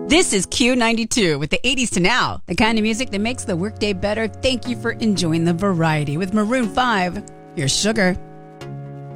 This is Q92 with the 80s to now. The kind of music that makes the workday better. Thank you for enjoying the variety with Maroon 5, Your Sugar.